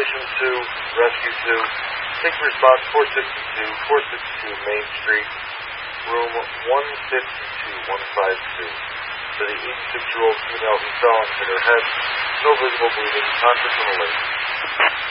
Station 2, Rescue 2. Take response 462 Main Street, room 152. For the 86-year-old female who fell and hit her head. No visible bleeding. Conscious and alert.